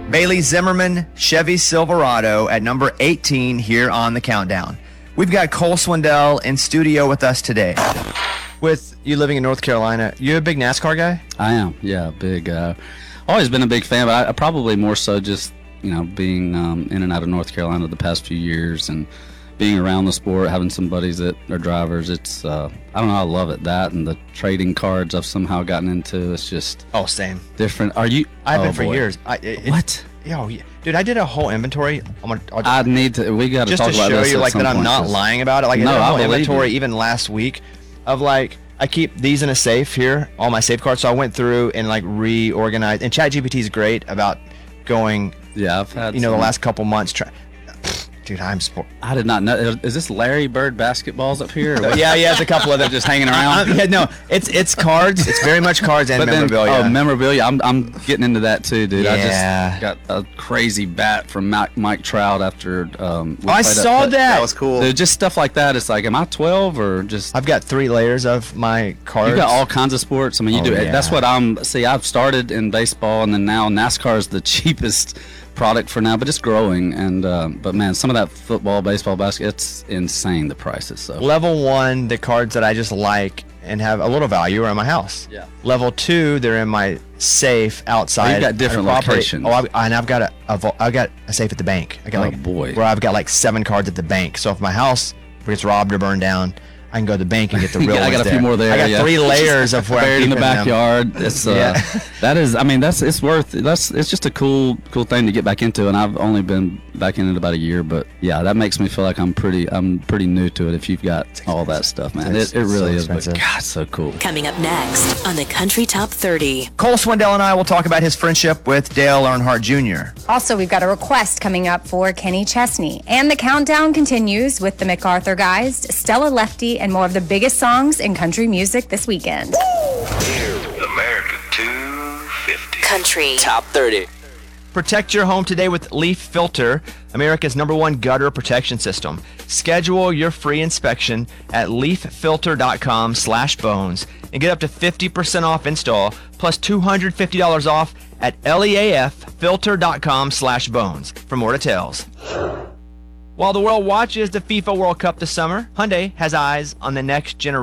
Bailey Zimmerman Chevy Silverado at number 18 here on the countdown. We've got Cole Swindell in studio with us today. With you living in North Carolina, you a big NASCAR guy? I am, yeah, big. Always been a big fan, but I probably more so just, being in and out of North Carolina the past few years and being around the sport, having some buddies that are drivers. It's, I don't know, I love it. That and the trading cards I've somehow gotten into. It's just Same. different. Are you? I've been for boy. years. What? Yeah, dude, I did a whole inventory. I need to. We got to just talk to about show this you, at like, some that I'm point, not 'cause- lying about it. Like, No, I did a I whole believe inventory you. even last week of, like, I keep these in a safe here, all my safe cards. So I went through and, like, reorganized. And ChatGPT is great about going, Yeah, I've had. the some- last couple months. Dude, I did not know. Is this Larry Bird basketballs up here? or what? Yeah, he has a couple of them just hanging around. Yeah, no, it's cards. It's very much cards and But then, memorabilia. memorabilia. I'm getting into that too, dude. Yeah. I just got a crazy bat from Mike Trout after. I saw that. That was cool. Dude, just stuff like that. It's like, am I 12 or just? I've got 3 layers of my cards. You got all kinds of sports. I mean, you do. yeah. That's what See, I've started in baseball, and then now NASCAR is the cheapest product for now, but it's growing. And but man, some of that football, baseball, basketball, it's insane, the prices. So Level 1, the cards that I just like and have a little value are in my house. Yeah. Level 2, they're in my safe outside. you've got different at a property. locations. I've got I've got a safe at the bank. I got Oh, boy. where I've got like 7 cards at the bank. So if my house gets robbed or burned down, I can go to the bank and get the real Yeah, I ones got a there. few more there. I got yeah. 3 layers of where I'm buried in the keeping them. backyard. It's Yeah. that is. I mean, it's worth. It's just a cool thing to get back into, and I've only been back in it about a year, but yeah, that makes me feel like I'm pretty new to it. If you've got all that stuff, man, It's it really is. But expensive. God, it's so cool. Coming up next on the Country Top 30. Cole Swindell and I will talk about his friendship with Dale Earnhardt Jr. Also, we've got a request coming up for Kenny Chesney. And the countdown continues with the MacArthur Guys, Stella Lefty, and more of the biggest songs in country music this weekend. America 250. Country Top 30. Protect your home today with Leaf Filter, America's #1 gutter protection system. Schedule your free inspection at leaffilter.com/bones and get up to 50% off install plus $250 off at leaffilter.com/bones for more details. While the world watches the FIFA World Cup this summer, Hyundai has eyes on the next generation.